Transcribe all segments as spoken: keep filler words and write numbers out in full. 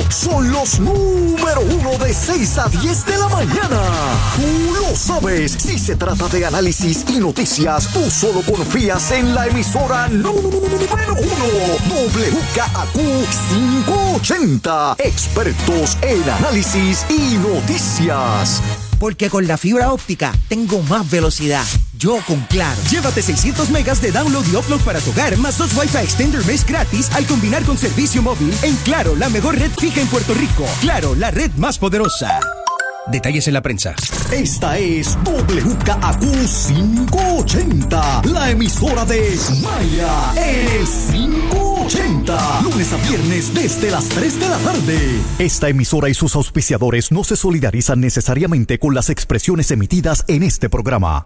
son los número uno de seis a diez de la mañana. Tú lo sabes, si se trata de análisis y noticias, tú solo confías en la emisora número uno, W K A Q quinientos ochenta. Expertos en análisis y noticias. Porque con la fibra óptica tengo más velocidad. Yo con Claro. Llévate seiscientos megas de download y upload para tu hogar, más dos Wi-Fi Extender Mesh gratis al combinar con servicio móvil en Claro, la mejor red fija en Puerto Rico. Claro, la red más poderosa. Detalles en la prensa. Esta es W K A Q quinientos ochenta, la emisora de Maya en el quinientos ochenta, lunes a viernes desde las tres de la tarde. Esta emisora y sus auspiciadores no se solidarizan necesariamente con las expresiones emitidas en este programa.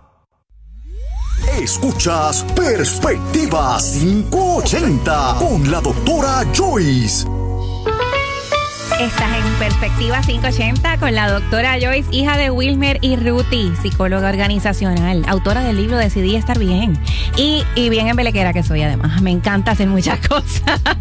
Escuchas Perspectiva quinientos ochenta con la doctora Joyce. Estás en Perspectiva quinientos ochenta con la doctora Joyce, hija de Wilmer y Ruthie, psicóloga organizacional, autora del libro Decidí Estar Bien. Y, y bien embelequera que soy, además. Me encanta hacer muchas cosas.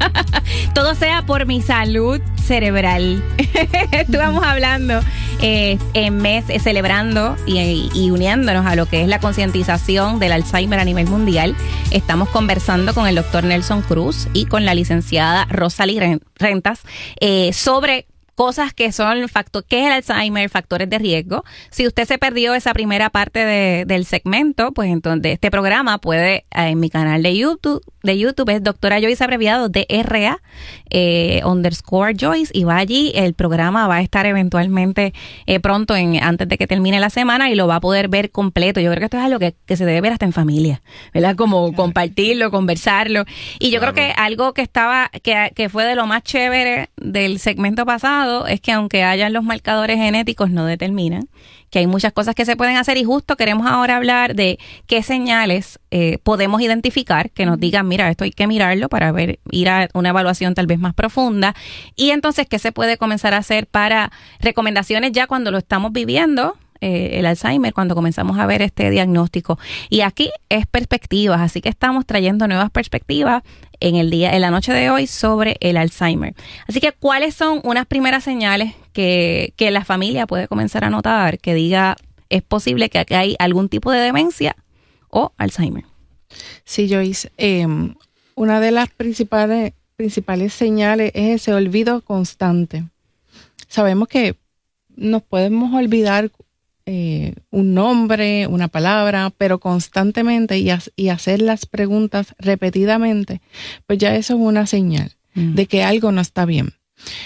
Todo sea por mi salud cerebral. Estuvamos hablando eh, en mes, eh, celebrando y, y uniéndonos a lo que es la concientización del Alzheimer a nivel mundial. Estamos conversando con el doctor Nelson Cruz y con la licenciada Rosalie Rentas eh, sobre sobre cosas que son factor, qué es el Alzheimer, factores de riesgo. Si usted se perdió esa primera parte de, del segmento, pues entonces este programa puede, en mi canal de YouTube, de YouTube es doctora Joyce abreviado D R A eh, underscore Joyce, y va allí, el programa va a estar eventualmente eh, pronto, en, antes de que termine la semana, y lo va a poder ver completo. Yo creo que esto es algo que, que se debe ver hasta en familia, ¿verdad? Como claro. Compartirlo, conversarlo. Y yo claro. creo que algo que estaba, que, que fue de lo más chévere del segmento pasado, es que aunque hayan los marcadores genéticos, no determinan, que hay muchas cosas que se pueden hacer, y justo queremos ahora hablar de qué señales eh, podemos identificar que nos digan, mira, esto hay que mirarlo para ver, ir a una evaluación tal vez más profunda, y entonces qué se puede comenzar a hacer para recomendaciones ya cuando lo estamos viviendo, eh, el Alzheimer, cuando comenzamos a ver este diagnóstico. Y aquí es perspectivas, así que estamos trayendo nuevas perspectivas en el día, en la noche de hoy, sobre el Alzheimer. Así que, ¿cuáles son unas primeras señales que, que la familia puede comenzar a notar que diga, es posible que aquí hay algún tipo de demencia o Alzheimer? Sí, Joyce, eh, una de las principales, principales señales es ese olvido constante. Sabemos que nos podemos olvidar Eh, un nombre, una palabra, pero constantemente y, ha- y hacer las preguntas repetidamente, pues ya eso es una señal mm. de que algo no está bien.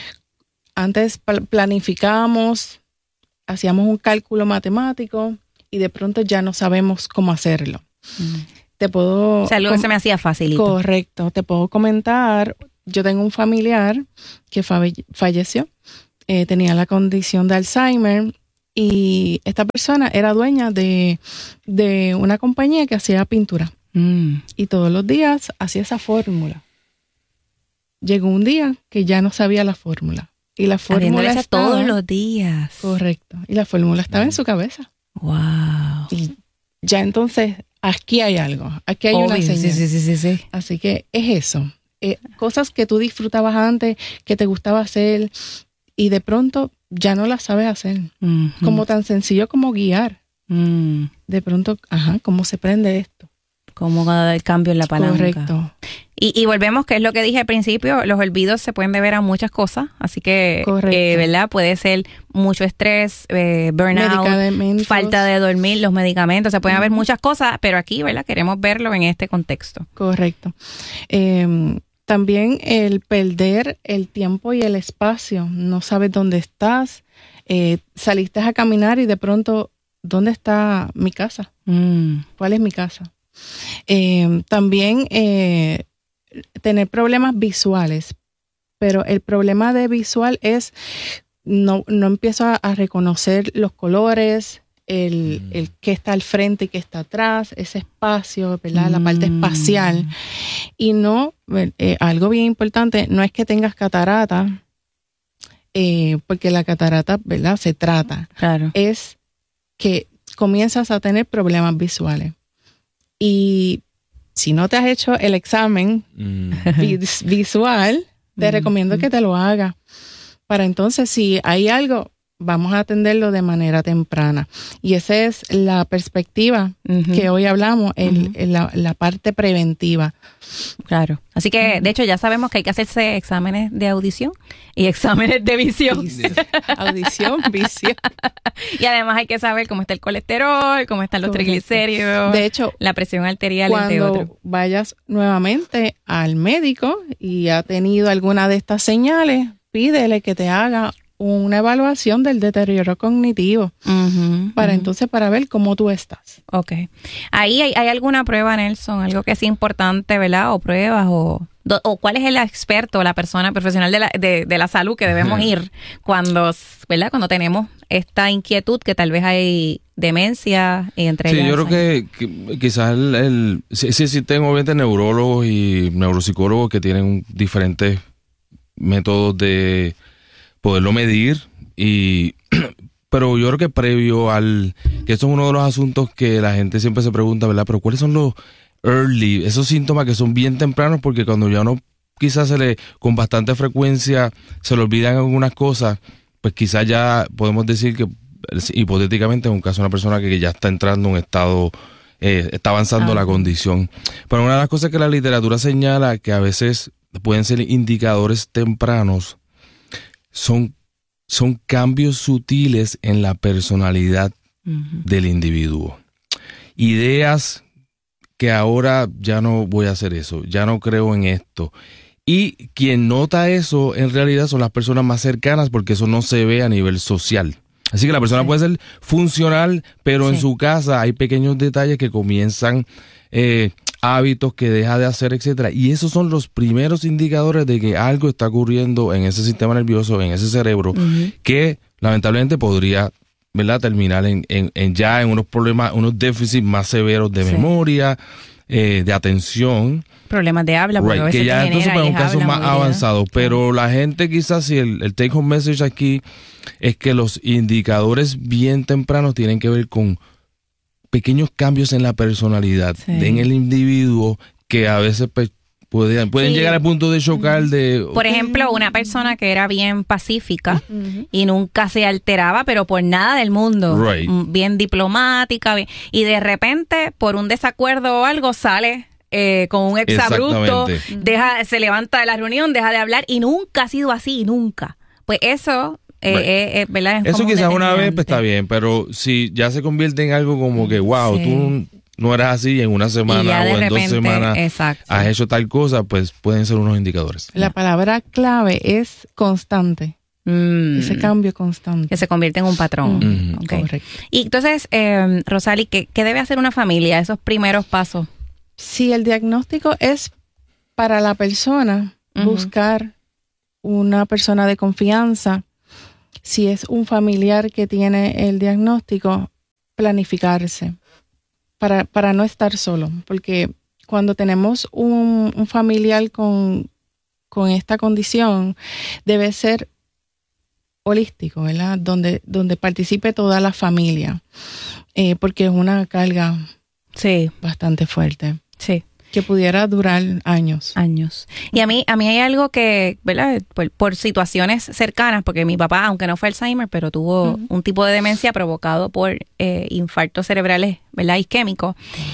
Antes pl- planificábamos, hacíamos un cálculo matemático y de pronto ya no sabemos cómo hacerlo. Mm. Te puedo... O sea, algo com- que se me hacía facilito. Correcto. Te puedo comentar, yo tengo un familiar que falle- falleció, eh, tenía la condición de Alzheimer. Y esta persona era dueña de, de una compañía que hacía pintura. Mm. Y todos los días hacía esa fórmula. Llegó un día que ya no sabía la fórmula. Y la fórmula estaba, todos los días. Correcto. Y la fórmula estaba mm. en su cabeza. Wow. Y ya entonces, aquí hay algo. Aquí hay Obvio, una señal. Sí, sí, sí, sí, sí. Así que es eso. Eh, cosas que tú disfrutabas antes, que te gustaba hacer, y de pronto ya no las sabes hacer. Uh-huh. Como tan sencillo como guiar. Uh-huh. De pronto, ajá, ¿cómo se prende esto? ¿Cómo va a dar el cambio en la palanca? Correcto. Y, y volvemos, que es lo que dije al principio, los olvidos se pueden deber a muchas cosas, así que, eh, ¿verdad? Puede ser mucho estrés, eh, burnout, falta de dormir, los medicamentos, o sea, pueden uh-huh. haber muchas cosas, pero aquí, ¿verdad? Queremos verlo en este contexto. Correcto. Eh, También el perder el tiempo y el espacio. No sabes dónde estás. Eh, saliste a caminar y de pronto, ¿dónde está mi casa? Mm. ¿Cuál es mi casa? Eh, también eh, tener problemas visuales. Pero el problema de visual es no, no empiezo a, a reconocer los colores, el, mm. el qué está al frente y qué está atrás, ese espacio, ¿verdad? Mm. La parte espacial. Y no, eh, algo bien importante, no es que tengas catarata, eh, porque la catarata, ¿verdad? Se trata. Claro. Es que comienzas a tener problemas visuales. Y si no te has hecho el examen mm. vis- visual, te mm. recomiendo que te lo hagas. para entonces si hay algo, vamos a atenderlo de manera temprana. Y esa es la perspectiva uh-huh. que hoy hablamos, el, uh-huh. la, la parte preventiva. Claro. Así que, de hecho, ya sabemos que hay que hacerse exámenes de audición y exámenes de visión. Audición, visión. Y además hay que saber cómo está el colesterol, cómo están los Correcto. triglicéridos, de hecho, la presión arterial, entre otros. Cuando vayas nuevamente al médico y ha tenido alguna de estas señales, pídele que te haga una evaluación del deterioro cognitivo uh-huh, para uh-huh. entonces para ver cómo tú estás. Ok. Ahí hay, hay alguna prueba, Nelson, algo que es importante, ¿verdad? O pruebas o, o cuál es el experto, la persona profesional de la, de, de la salud que debemos ir cuando, ¿verdad? Cuando tenemos esta inquietud que tal vez hay demencia y entre sí, ellas. Sí, yo creo que, que quizás el, el sí, sí, sí tengo obviamente neurólogos y neuropsicólogos que tienen diferentes métodos de poderlo medir, y pero yo creo que previo al, que esto es uno de los asuntos que la gente siempre se pregunta, ¿verdad? Pero ¿cuáles son los early, esos síntomas que son bien tempranos? Porque cuando ya uno quizás se le, con bastante frecuencia, se le olvidan algunas cosas, pues quizás ya podemos decir que, hipotéticamente, en un caso de una persona que ya está entrando en un estado, eh, está avanzando ah. la condición. Pero una de las cosas que la literatura señala, que a veces pueden ser indicadores tempranos, Son, son cambios sutiles en la personalidad uh-huh. del individuo. Ideas que ahora ya no voy a hacer eso, ya no creo en esto. Y quien nota eso en realidad son las personas más cercanas, porque eso no se ve a nivel social. Así que la persona sí. puede ser funcional, pero sí. en su casa hay pequeños detalles que comienzan... Eh, hábitos que deja de hacer, etcétera. Y esos son los primeros indicadores de que algo está ocurriendo en ese sistema nervioso, en ese cerebro, uh-huh. que lamentablemente podría, ¿verdad?, terminar en, en, en ya en unos problemas, unos déficits más severos de sí. memoria, eh, de atención. Problemas de habla, right, que ya entonces para un caso más avanzado. Pero la gente quizás, si el, el take home message aquí es que los indicadores bien tempranos tienen que ver con pequeños cambios en la personalidad sí. de, en el individuo, que a veces pues, pueden, pueden sí. llegar al punto de chocar de... Por okay. ejemplo, una persona que era bien pacífica uh-huh. y nunca se alteraba, pero por nada del mundo, right. bien diplomática, bien, y de repente, por un desacuerdo o algo, sale... Eh, con un exabrupto, deja, se levanta de la reunión, deja de hablar, y nunca ha sido así, nunca. Pues eso... Eh, right. eh, eh, ¿verdad? Es eso quizás una vez pues, está bien, pero si ya se convierte en algo como que wow, sí. tú no eras así en una semana o en repente, dos semanas exacto. has hecho tal cosa, pues pueden ser unos indicadores. La palabra clave es constante. Mm. Ese cambio constante. Que se convierte en un patrón. Mm. Okay. Correcto. Y entonces, eh, Rosali, ¿qué, ¿qué debe hacer una familia? Esos primeros pasos. Si el diagnóstico es para la persona, uh-huh. buscar una persona de confianza. Si es un familiar que tiene el diagnóstico, planificarse para, para no estar solo. Porque cuando tenemos un, un familiar con, con esta condición, debe ser holístico, ¿verdad? Donde, donde participe toda la familia. Eh, porque es una carga sí. bastante fuerte. Sí. Que pudiera durar años. Años. Y a mí, a mí hay algo que, ¿verdad? Por, por situaciones cercanas, porque mi papá, aunque no fue Alzheimer, pero tuvo uh-huh. un tipo de demencia provocado por eh, infartos cerebrales, ¿verdad? Isquémicos.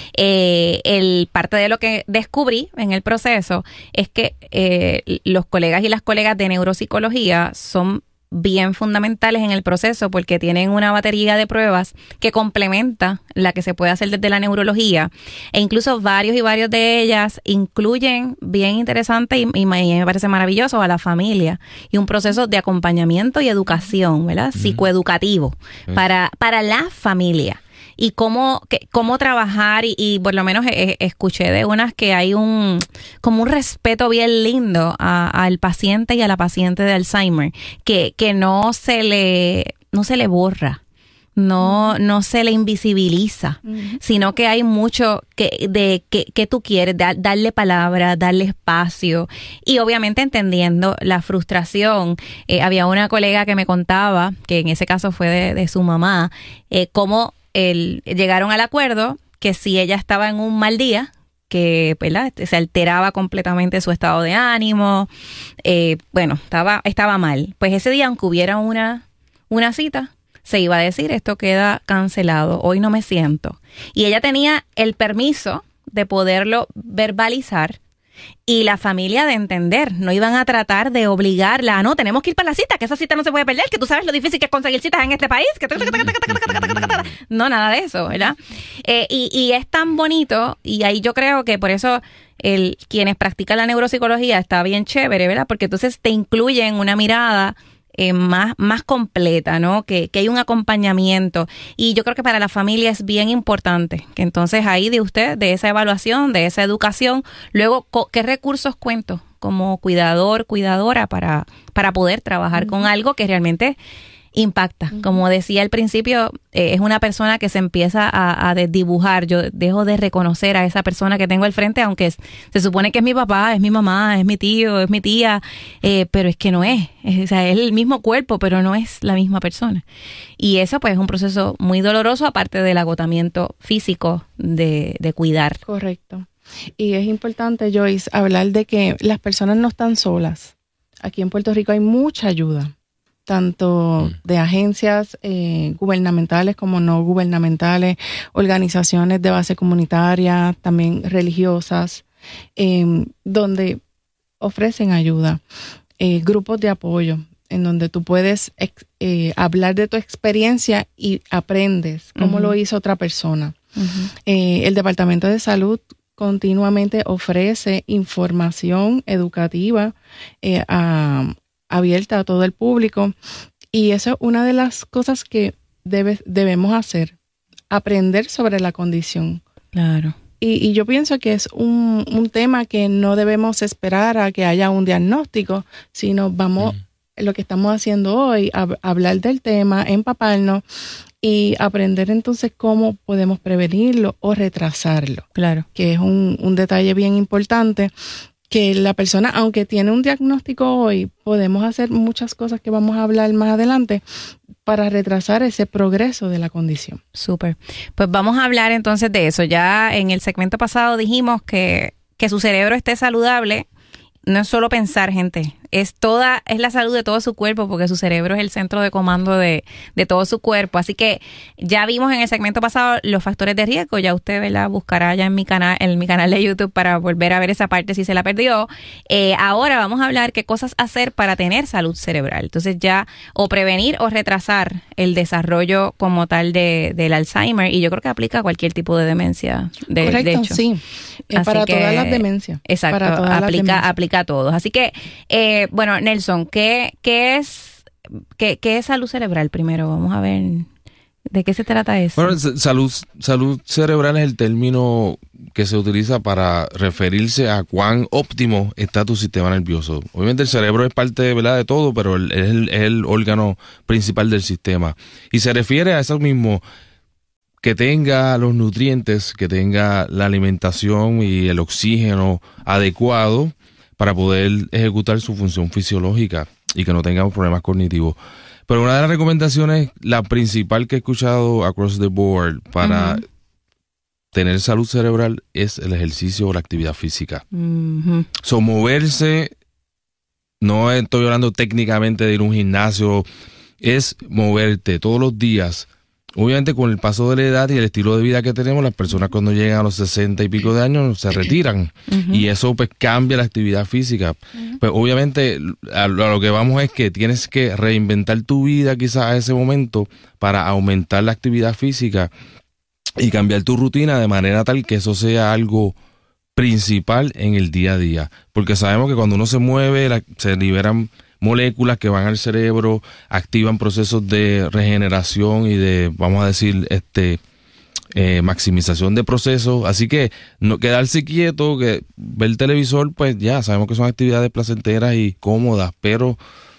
Eh, el, parte de lo que descubrí en el proceso es que eh, los colegas y las colegas de neuropsicología son bien fundamentales en el proceso, porque tienen una batería de pruebas que complementa la que se puede hacer desde la neurología, e incluso varios y varios de ellas incluyen, bien interesante y, y me parece maravilloso, a la familia y un proceso de acompañamiento y educación, ¿verdad? Uh-huh. Psicoeducativo uh-huh. para, para la familia. Y cómo, que, cómo trabajar, y, y por lo menos eh, escuché de unas que hay un como un respeto bien lindo a, al paciente y a la paciente de Alzheimer, que, que no se le no se le borra, no no se le invisibiliza, uh-huh. sino que hay mucho que de que, que tú quieres da, darle palabra, darle espacio, y obviamente entendiendo la frustración. Eh, había una colega que me contaba, que en ese caso fue de, de su mamá, eh, cómo El, llegaron al acuerdo que si ella estaba en un mal día, que, ¿verdad?, se alteraba completamente su estado de ánimo. Eh, bueno, estaba, estaba mal. Pues ese día, aunque hubiera una, una cita, se iba a decir, esto queda cancelado, hoy no me siento. Y ella tenía el permiso de poderlo verbalizar y la familia de entender. No iban a tratar de obligarla a, no, tenemos que ir para la cita, que esa cita no se puede perder, que tú sabes lo difícil que es conseguir citas en este país. Que no, nada de eso, ¿verdad? Eh, y, y es tan bonito, y ahí yo creo que por eso el quienes practican la neuropsicología está bien chévere, ¿verdad? Porque entonces te incluye en una mirada Eh, más, más completa, ¿no? Que, que hay un acompañamiento. Y yo creo que para la familia es bien importante que entonces ahí de usted, de esa evaluación, de esa educación, luego, ¿qué recursos cuento como cuidador, cuidadora para, para poder trabajar uh-huh. con algo que realmente impacta? Uh-huh. Como decía al principio, eh, es una persona que se empieza a, a desdibujar. Yo dejo de reconocer a esa persona que tengo al frente, aunque es, se supone que es mi papá, es mi mamá, es mi tío, es mi tía, eh, pero es que no es. es. O sea, es el mismo cuerpo, pero no es la misma persona. Y eso pues es un proceso muy doloroso, aparte del agotamiento físico de, de cuidar. Correcto. Y es importante, Joyce, hablar de que las personas no están solas. Aquí en Puerto Rico hay mucha ayuda, tanto de agencias eh, gubernamentales como no gubernamentales, organizaciones de base comunitaria, también religiosas, eh, donde ofrecen ayuda, eh, grupos de apoyo, en donde tú puedes ex, eh, hablar de tu experiencia y aprendes cómo uh-huh. lo hizo otra persona. Uh-huh. Eh, el Departamento de Salud continuamente ofrece información educativa eh, a abierta a todo el público, y eso es una de las cosas que debe, debemos hacer, aprender sobre la condición. Claro. Y, y yo pienso que es un, un tema que no debemos esperar a que haya un diagnóstico, sino vamos, mm. lo que estamos haciendo hoy, a, hablar del tema, empaparnos y aprender entonces cómo podemos prevenirlo o retrasarlo. Claro. Que es un, un detalle bien importante, que la persona, aunque tiene un diagnóstico hoy, podemos hacer muchas cosas que vamos a hablar más adelante para retrasar ese progreso de la condición. Súper. Pues vamos a hablar entonces de eso. Ya en el segmento pasado dijimos que, que su cerebro esté saludable. No es solo pensar, gente, es toda, es la salud de todo su cuerpo, porque su cerebro es el centro de comando de, de todo su cuerpo. Así que ya vimos en el segmento pasado los factores de riesgo. Ya usted, ¿verdad?, buscará ya en mi canal, en mi canal de YouTube para volver a ver esa parte si se la perdió. Eh, ahora vamos a hablar qué cosas hacer para tener salud cerebral. Entonces ya, o prevenir o retrasar el desarrollo como tal de, del Alzheimer, y yo creo que aplica a cualquier tipo de demencia. De, Correcto, de hecho. sí. Eh, para que, todas las demencias. Exacto, para todas aplica, las demencias. aplica a todos. Así que, eh, bueno, Nelson, ¿qué, qué es qué, qué es salud cerebral primero? Vamos a ver, ¿de qué se trata eso? Bueno, salud, salud cerebral es el término que se utiliza para referirse a cuán óptimo está tu sistema nervioso. Obviamente el cerebro es parte, ¿verdad?, de todo, pero es el, es el órgano principal del sistema. Y se refiere a eso mismo, que tenga los nutrientes, que tenga la alimentación y el oxígeno adecuado para poder ejecutar su función fisiológica y que no tengamos problemas cognitivos. Pero una de las recomendaciones, la principal que he escuchado across the board para uh-huh. tener salud cerebral, es el ejercicio o la actividad física. Uh-huh. So, moverse, no estoy hablando técnicamente de ir a un gimnasio, es moverte todos los días. Obviamente con el paso de la edad y el estilo de vida que tenemos, las personas cuando llegan a los sesenta y pico de años se retiran uh-huh. y eso pues cambia la actividad física. Uh-huh. Pues obviamente a lo, a lo que vamos es que tienes que reinventar tu vida quizás a ese momento para aumentar la actividad física y cambiar tu rutina de manera tal que eso sea algo principal en el día a día. Porque sabemos que cuando uno se mueve la, se liberan moléculas que van al cerebro, activan procesos de regeneración y de, vamos a decir, este eh, maximización de procesos. Así que no quedarse quieto, que ver el televisor, pues ya sabemos que son actividades placenteras y cómodas, pero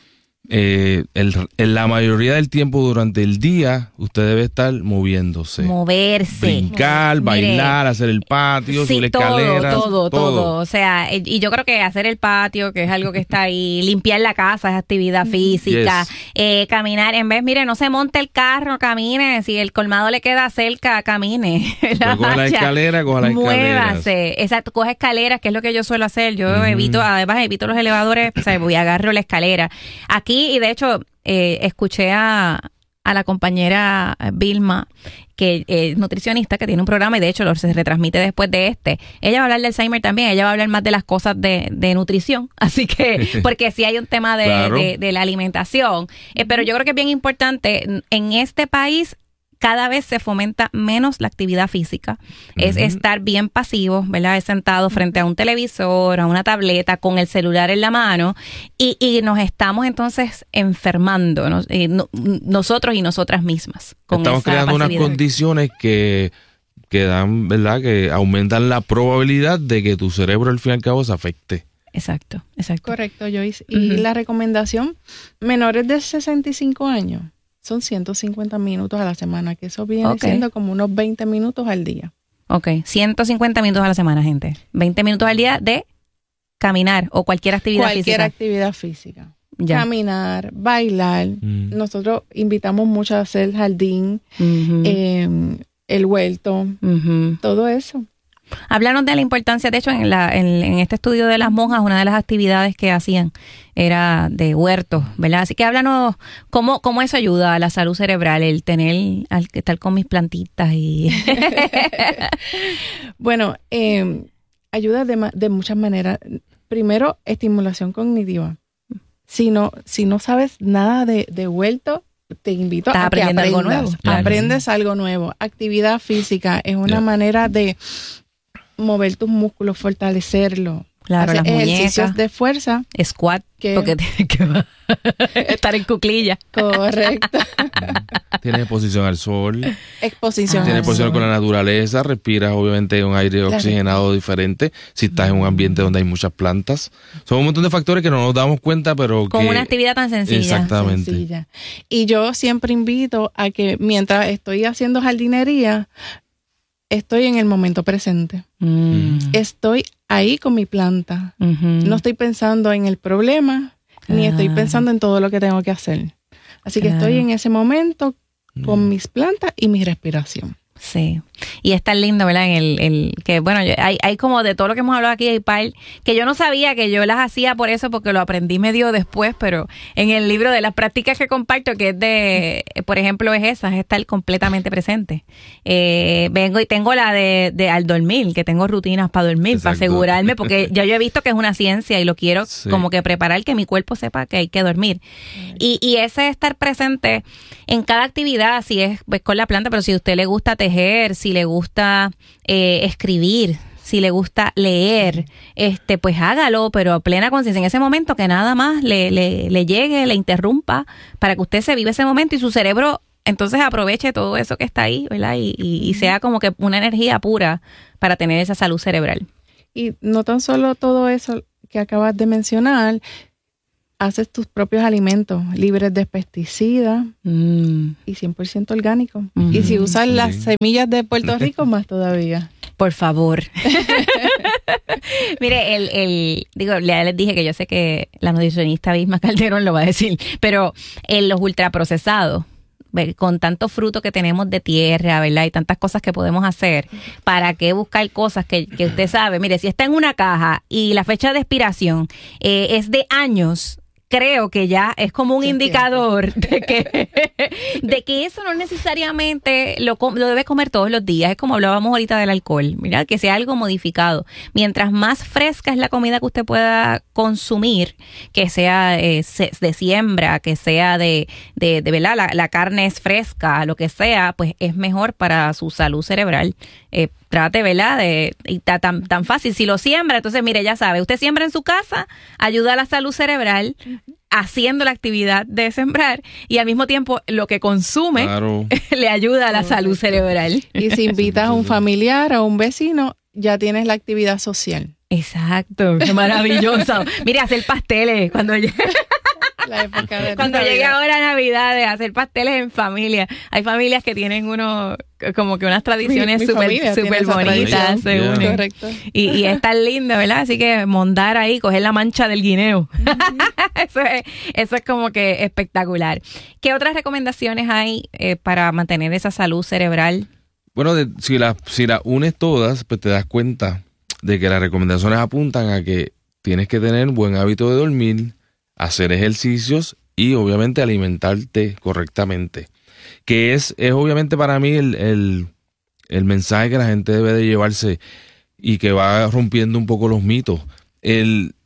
eh, el, en la mayoría del tiempo durante el día usted debe estar moviéndose. Moverse. Brincar, Mire, bailar, hacer el patio, sí, subir todo, escaleras. todo, todo, todo. O sea, y yo creo que hacer el patio, que es algo que está ahí, limpiar la casa es actividad física, Yes. eh, caminar, en vez, mire, no se monte el carro, camine, si el colmado le queda cerca, camine. Pues coja la escalera, coja la escalera. Muévase, exacto, coge escaleras, que es lo que yo suelo hacer. Yo Ujú. evito, además evito los elevadores, o sea, voy a agarro la escalera. Aquí, y de hecho, eh, escuché a, a la compañera Vilma, que es nutricionista, que tiene un programa y de hecho lo se retransmite después de este. Ella va a hablar de Alzheimer también, ella va a hablar más de las cosas de, de nutrición, así que, porque sí hay un tema de, Claro. de, de la alimentación, eh, pero yo creo que es bien importante, en este país cada vez se fomenta menos la actividad física, es Ujú. estar bien pasivo, ¿verdad? Es sentado frente a un televisor, a una tableta, con el celular en la mano, y, y nos estamos entonces enfermando, ¿no? Eh, no- nosotros y nosotras mismas. Con Estamos esa creando unas pasividad. condiciones que, que dan, ¿verdad? Que aumentan la probabilidad de que tu cerebro al fin y al cabo se afecte. Exacto, exacto. Correcto, Joyce. Y Ujú. la recomendación, menores de sesenta y cinco años, son ciento cincuenta minutos a la semana, que eso viene Ok. siendo como unos veinte minutos al día. Ok, ciento cincuenta minutos a la semana, gente. veinte minutos al día de caminar o cualquier actividad Cualquier física. actividad física. Ya. Caminar, bailar. Mm. Nosotros invitamos mucho a hacer el jardín, Ujú, eh, el huerto, ujú. todo eso. Háblanos de la importancia, de hecho, en, la, en, en este estudio de las monjas, una de las actividades que hacían era de huertos, ¿verdad? Así que háblanos cómo, cómo eso ayuda a la salud cerebral, el tener, al estar con mis plantitas y... Bueno, eh, ayuda de, ma- de muchas maneras. Primero, estimulación cognitiva. Si no, si no sabes nada de, de huerto, te invito Estás a que aprendiendo algo aprendas. nuevo, claro. Aprendes algo nuevo. Actividad física es una Ya. manera de mover tus músculos, fortalecerlo. Claro, Hacer las muñecas. ejercicios de fuerza. Squat, ¿Qué? porque tienes que va- estar en cuclilla. Correcto. Tienes exposición al sol, Exposición. Ah, tienes al exposición sol. con la naturaleza, respiras obviamente un aire Claro. oxigenado diferente si estás en un ambiente donde hay muchas plantas. Son un montón de factores que no nos damos cuenta, pero Con que... una actividad tan sencilla. Exactamente. Sencilla. Y yo siempre invito a que mientras estoy haciendo jardinería, estoy en el momento presente. Mm. Estoy ahí con mi planta. Ujú. No estoy pensando en el problema, ni estoy Claro. pensando en todo lo que tengo que hacer. Así que Claro. estoy en ese momento Mm. con mis plantas y mi respiración. Sí, y es tan lindo, ¿verdad? En el, el que bueno, yo- hay, hay como de todo lo que hemos hablado aquí, hay par, que yo no sabía que yo las hacía por eso, porque lo aprendí medio después, pero en el libro de las prácticas que comparto, que es de, por ejemplo, es esa, es estar completamente presente. Eh, vengo y tengo la de, de al dormir, que tengo rutinas para dormir, para Exacto. asegurarme, porque ya yo he visto que es una ciencia y lo quiero Sí. como que preparar que mi cuerpo sepa que hay que dormir. Y, y ese estar presente en cada actividad, si es pues, con la planta, pero si a usted le gusta tejer, si le gusta eh, escribir, si le gusta leer, este pues hágalo, pero a plena conciencia, en ese momento que nada más le, le, le llegue, le interrumpa, para que usted se vive ese momento y su cerebro entonces aproveche todo eso que está ahí, ¿verdad? Y, y, y sea como que una energía pura para tener esa salud cerebral. Y no tan solo todo eso que acabas de mencionar, haces tus propios alimentos libres de pesticidas Mm, y cien por ciento orgánicos. Ujú. Y si usas Sí. las semillas de Puerto Rico, más todavía. por favor. Mire, el, el, digo, ya les dije que yo sé que la nutricionista Vilma Calderón lo va a decir, pero en los ultraprocesados, ve, con tanto fruto que tenemos de tierra, ¿verdad? Y tantas cosas que podemos hacer, ¿para qué buscar cosas que, que usted sabe? Mire, si está en una caja y la fecha de expiración eh, es de años, creo que ya es como un Sí, indicador de que, de que eso no necesariamente lo, com- lo debe comer todos los días. Es como hablábamos ahorita del alcohol. Mira, que sea algo modificado. Mientras más fresca es la comida que usted pueda consumir, que sea eh, se- de siembra, que sea de, de, de ¿verdad? La, la carne es fresca, lo que sea, pues es mejor para su salud cerebral. Eh, trate, ¿verdad? De, y está tan, tan fácil. Si lo siembra, entonces, mire, ya sabe, usted siembra en su casa, ayuda a la salud cerebral haciendo la actividad de sembrar y al mismo tiempo lo que consume Claro. le ayuda a la salud cerebral. Y si invitas a un familiar o a un vecino, ya tienes la actividad social. Exacto, qué maravilloso. Mire, hacer pasteles cuando La época de Cuando Navidad. llegue ahora Navidad de hacer pasteles en familia. Hay familias que tienen uno como que unas tradiciones Mi- mi familia súper tiene súper esa bonitas, tradición. se Yeah. unen. Correcto. Y, y es tan lindo, ¿verdad? Así que mondar ahí, coger la mancha del guineo. eso, es, eso es como que espectacular. ¿Qué otras recomendaciones hay eh, para mantener esa salud cerebral? Bueno, de- si las si las unes todas, pues te das cuenta de que las recomendaciones apuntan a que tienes que tener buen hábito de dormir, hacer ejercicios y obviamente alimentarte correctamente. Que es, es obviamente para mí el, el, el mensaje que la gente debe de llevarse y que va rompiendo un poco los mitos. El,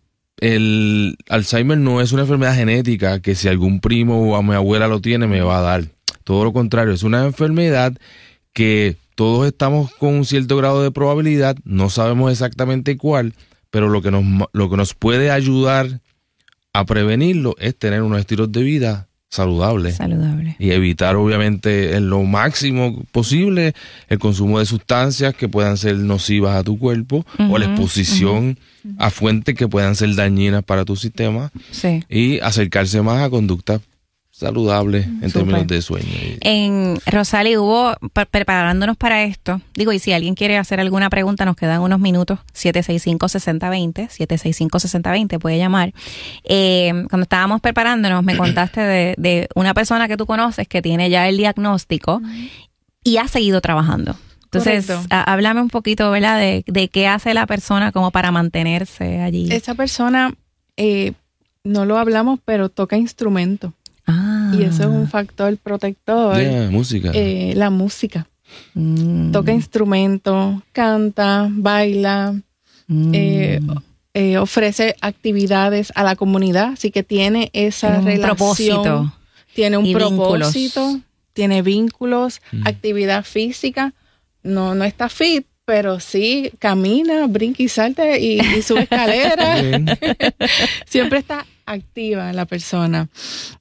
el Alzheimer no es una enfermedad genética que si algún primo o a mi abuela lo tiene me va a dar. Todo lo contrario, es una enfermedad que todos estamos con un cierto grado de probabilidad, no sabemos exactamente cuál, pero lo que nos, lo que nos puede ayudar a prevenirlo es tener unos estilos de vida saludables. Saludable. Y evitar obviamente en lo máximo posible el consumo de sustancias que puedan ser nocivas a tu cuerpo Uh-huh, o la exposición uh-huh. a fuentes que puedan ser dañinas para tu sistema Sí. y acercarse más a conductas saludables en Súper. términos de sueño. En Rosali hubo, pre- preparándonos para esto, digo, y si alguien quiere hacer alguna pregunta, nos quedan unos minutos, siete seis cinco, seis cero dos cero, siete seis cinco, seis cero dos cero, puede llamar. Eh, cuando estábamos preparándonos, me contaste de, de una persona que tú conoces que tiene ya el diagnóstico y ha seguido trabajando. Entonces, Correcto. a- háblame un poquito, ¿verdad?, de, de qué hace la persona como para mantenerse allí. Esa persona, eh, no lo hablamos, pero toca instrumento. Ah. Y eso es un factor protector. Yeah, música. Eh, la música. Mm. Toca instrumento, canta, baila, Mm. eh, eh, ofrece actividades a la comunidad, así que tiene esa Tiene un relación, propósito. tiene un Y propósito, vínculos. tiene vínculos, Mm. actividad física, no, no está fit, pero sí camina, brinca y salta y, y sube escaleras. Bien. Siempre está activa la persona.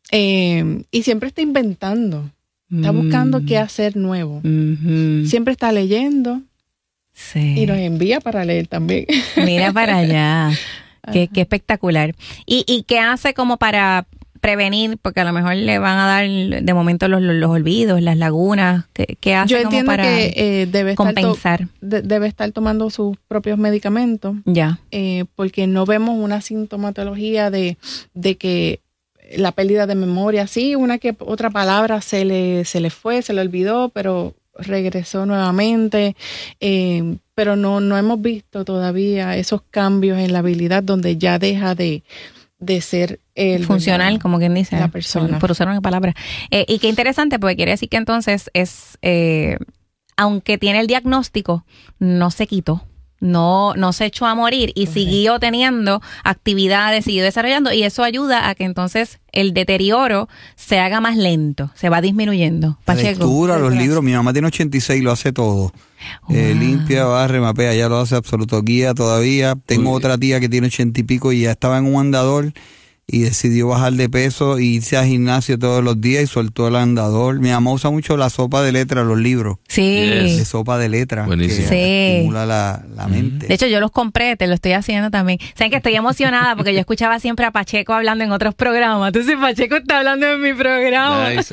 Eh, y siempre está inventando, está buscando qué hacer nuevo. Ujú. Siempre está leyendo Sí. y nos envía para leer también. Mira para allá. Qué, qué espectacular. ¿Y, ¿Y qué hace como para prevenir? Porque a lo mejor le van a dar de momento los, los, los olvidos, las lagunas. ¿Qué, qué hace Yo como entiendo para que eh, debe, estar to- compensar? de- debe estar tomando sus propios medicamentos, Ya. eh, porque no vemos una sintomatología de, de que la pérdida de memoria, sí, una que otra palabra se le, se le fue, se le olvidó, pero regresó nuevamente, eh, pero no, no hemos visto todavía esos cambios en la habilidad donde ya deja de, de ser el Funcional, ¿verdad? como quien dice. La persona. Por, por usar una palabra. Eh, y qué interesante, porque quiere decir que entonces es, eh, aunque tiene el diagnóstico, no se quitó. No, no se echó a morir y siguió teniendo actividades, siguió desarrollando, y eso ayuda a que entonces el deterioro se haga más lento, se va disminuyendo. La Pacheco. lectura, los libros. Mi mamá tiene ochenta y seis y lo hace todo. Eh, Wow. limpia, barre, mapea, ya lo hace absoluto. Guía todavía. Tengo Uy. otra tía que tiene ochenta y pico y ya estaba en un andador y decidió bajar de peso y irse al gimnasio todos los días y soltó el andador. Mi mamá usa mucho la sopa de letra, los libros. Sí. Yes. De sopa de letra. Buenísimo. Que Sí. estimula la, la mente. De hecho, yo los compré, te lo estoy haciendo también. Saben que estoy emocionada porque yo escuchaba siempre a Pacheco hablando en otros programas. Entonces, Pacheco está hablando en mi programa. Nice.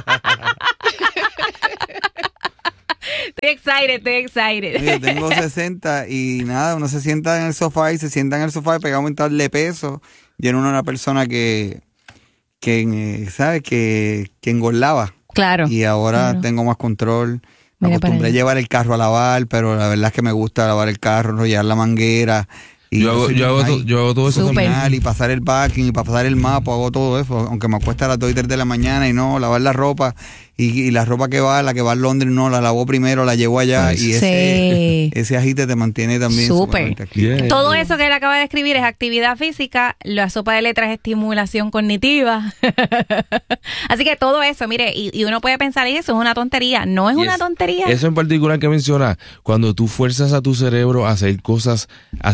Estoy excited, estoy excited. Oye, tengo sesenta y nada, uno se sienta en el sofá y se sienta en el sofá y pega a aumentarle peso. Yo era una persona que, que eh, ¿sabes? Que, que engordaba. Claro. Y ahora claro. tengo más control. Me Mira para acostumbré a allá. llevar el carro a lavar, pero la verdad es que me gusta lavar el carro, enrollar la manguera. Y Yo hago, soy yo, hago un to- high. yo hago todo eso Súper. también. Final, y pasar el backing y para pasar el mapa, hago todo eso, aunque me acuesta a las dos y tres de la mañana y no, lavar la ropa y, y la ropa que va, la que va a Londres, no, la lavó primero, la llevó allá Nice. y ese, Sí. ese agite te mantiene también Súper. sumamente activo. Yeah. Todo eso que él acaba de escribir es actividad física, la sopa de letras es estimulación cognitiva. Así que todo eso, mire, y, y uno puede pensar, y eso es una tontería. No es Y una es- tontería. Eso en particular que menciona, cuando tú fuerzas a tu cerebro a hacer cosas así como de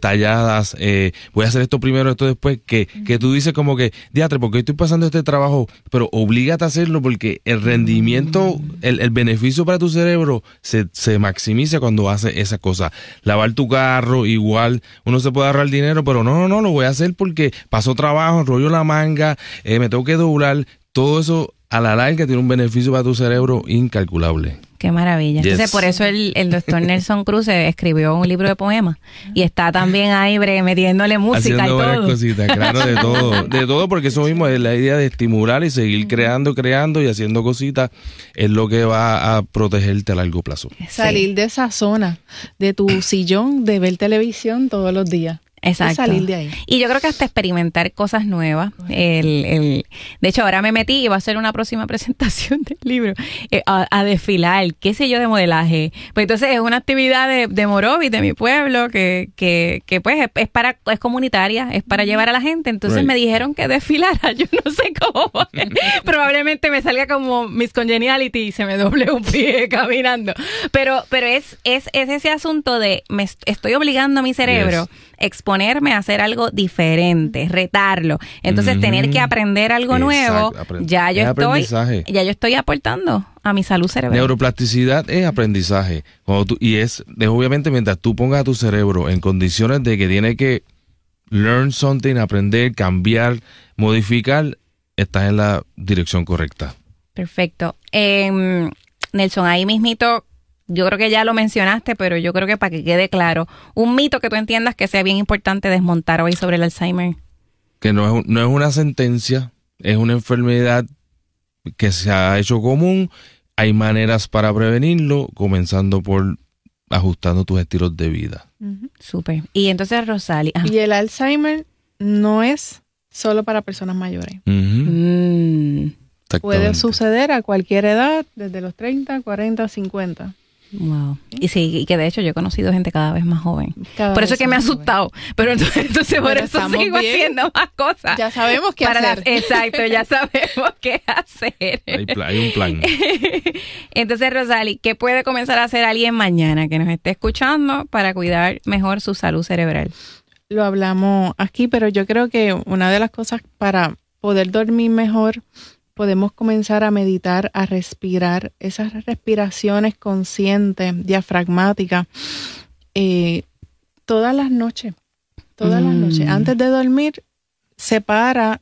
detalladas, eh, voy a hacer esto primero, esto después, que, uh-huh. que tú dices como que, diatre, ¿por qué estoy pasando este trabajo? Pero oblígate a hacerlo porque el rendimiento, uh-huh. el, el beneficio para tu cerebro se, se maximiza cuando haces esas cosas. Lavar tu carro, igual, uno se puede ahorrar dinero, pero no, no, no, lo voy a hacer porque pasó trabajo, enrollo la manga, eh, me tengo que doblar, todo eso a la larga tiene un beneficio para tu cerebro incalculable. Qué maravilla. Yes. Entonces, por eso el, el doctor Nelson Cruz escribió un libro de poemas y está también ahí bre, metiéndole música haciendo y todo. varias cositas, claro, de todo. De todo, porque eso mismo es la idea de estimular y seguir uh-huh. creando, creando y haciendo cositas es lo que va a protegerte a largo plazo. Salir sí. de esa zona, de tu sillón, de ver televisión todos los días. Exacto. Salir de ahí. Y yo creo que hasta experimentar cosas nuevas. El, el, de hecho, ahora me metí y va a ser una próxima presentación del libro eh, a, a desfilar, qué sé yo, de modelaje. Pues entonces es una actividad de, de Morovis, de mi pueblo, que, que, que pues es, es para es comunitaria, es para llevar a la gente. Entonces right. me dijeron que desfilara. Yo no sé cómo. Probablemente me salga como Miss Congeniality y se me doble un pie caminando. Pero, pero es, es, es ese asunto de me estoy obligando a mi cerebro yes. exponerme a hacer algo diferente, retarlo. Entonces, mm-hmm. tener que aprender algo Exacto. nuevo, Aprend- ya yo estoy ya yo estoy aportando a mi salud cerebral. Neuroplasticidad es aprendizaje. Cuando tú, y es, es obviamente mientras tú pongas a tu cerebro en condiciones de que tiene que learn something, aprender, cambiar, modificar, estás en la dirección correcta. Perfecto. Eh, Nelson, ahí mismito, yo creo que ya lo mencionaste, pero yo creo que para que quede claro, un mito que tú entiendas que sea bien importante desmontar hoy sobre el Alzheimer. Que no es, no es una sentencia, es una enfermedad que se ha hecho común. Hay maneras para prevenirlo, comenzando por ajustando tus estilos de vida. Uh-huh. Súper. Y entonces, Rosalie. Ajá. Y el Alzheimer no es solo para personas mayores. Uh-huh. Mm. Puede suceder a cualquier edad, desde los treinta, cuarenta, cincuenta. Wow. Y sí, y que de hecho yo he conocido gente cada vez más joven. Cada por eso es que me ha asustado. Joven. Pero entonces, entonces por eso sigo bien. haciendo más cosas. Ya sabemos qué para hacer. La, exacto, ya sabemos qué hacer. Hay, hay un plan. Entonces, Rosalie, ¿qué puede comenzar a hacer alguien mañana que nos esté escuchando para cuidar mejor su salud cerebral? Lo hablamos aquí, pero yo creo que una de las cosas para poder dormir mejor, podemos comenzar a meditar, a respirar, esas respiraciones conscientes, diafragmáticas, eh, todas las noches, todas mm. las noches. Antes de dormir, separa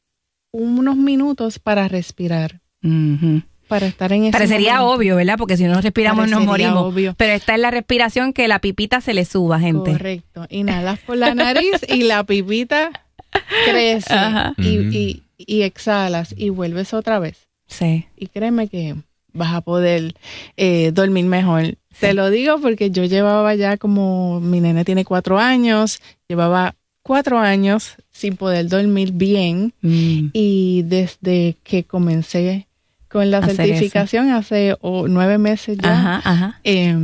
unos minutos para respirar, mm-hmm. para estar en ese Parecería momento. obvio, ¿verdad? Porque si no respiramos Parecería nos morimos. Obvio. Pero esta es la respiración que la pipita se le suba, gente. Correcto. Inhalas por la nariz y la pipita crece Ajá. y, y, y exhalas y vuelves otra vez. Sí. Y créeme que vas a poder eh, dormir mejor. Sí. Te lo digo porque yo llevaba ya como, mi nene tiene cuatro años, llevaba cuatro años sin poder dormir bien mm. y desde que comencé con la Hacer certificación eso. hace oh, nueve meses ya, ajá, ajá. Eh,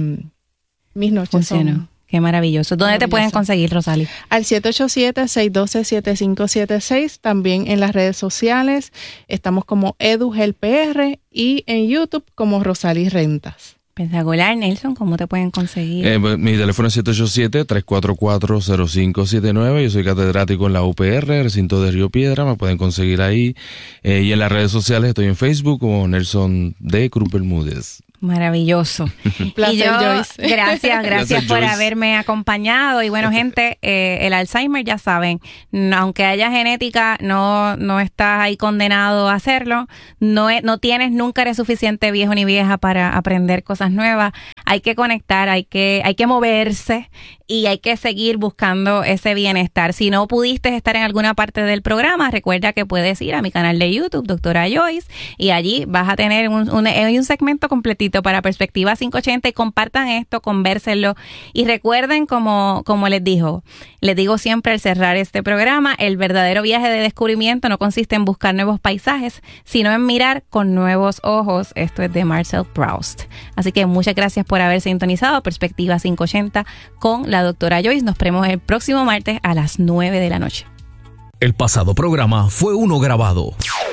mis noches Funcionó. son... Qué maravilloso. ¿Dónde maravilloso. te pueden conseguir, Rosalie? Al siete ocho siete, seis uno dos, siete cinco siete seis. También en las redes sociales estamos como EduGelPR y en YouTube como Rosalie Rentas. Espectacular. Nelson, ¿cómo te pueden conseguir? Eh, mi teléfono es siete ocho siete, tres cuatro cuatro, cero cinco siete nueve. Yo soy catedrático en la U P R, recinto de Río Piedra. Me pueden conseguir ahí. Eh, y en las redes sociales estoy en Facebook como Nelson D. Cruz Bermúdez. Maravilloso. Un placer, y yo, Joyce. Gracias, gracias, gracias por Joyce. haberme acompañado. Y bueno, gente, eh, el Alzheimer, ya saben, no, aunque haya genética, no, no estás ahí condenado a hacerlo. No, es, no tienes, nunca eres suficiente viejo ni vieja para aprender cosas nuevas. Hay que conectar, hay que, hay que moverse y hay que seguir buscando ese bienestar. Si no pudiste estar en alguna parte del programa, recuerda que puedes ir a mi canal de YouTube, Doctora Joyce, y allí vas a tener un, un, un segmento completito para Perspectiva quinientos ochenta y compartan esto, convérsenlo y recuerden, como, como les dijo, les digo siempre al cerrar este programa, el verdadero viaje de descubrimiento no consiste en buscar nuevos paisajes, sino en mirar con nuevos ojos. Esto es de Marcel Proust. Así que muchas gracias por haber sintonizado Perspectiva quinientos ochenta con la doctora Joyce. Nos vemos el próximo martes a las nueve de la noche. El pasado programa fue uno grabado.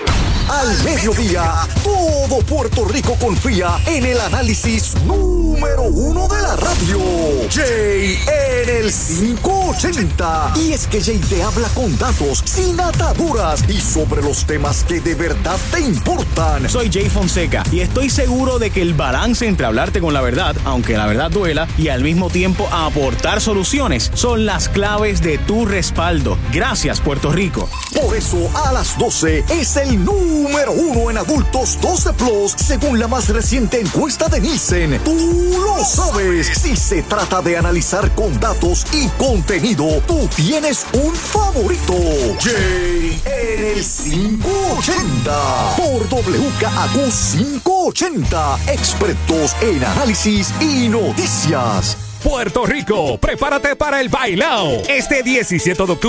al mediodía, todo Puerto Rico confía en el análisis número uno de la radio. Jay en el quinientos ochenta. Y es que Jay te habla con datos, sin ataduras y sobre los temas que de verdad te importan. Soy Jay Fonseca y estoy seguro de que el balance entre hablarte con la verdad, aunque la verdad duela, y al mismo tiempo aportar soluciones son las claves de tu respaldo. Gracias, Puerto Rico. Por eso a las doce es el número uno en adultos doce plus, según la más reciente encuesta de Nielsen. Tú lo sabes. Si se trata de analizar con datos y contenido, tú tienes un favorito. Jay en el quinientos ochenta. Por W K A Q quinientos ochenta. Expertos en análisis y noticias. Puerto Rico, prepárate para el bailao. Este diecisiete de octubre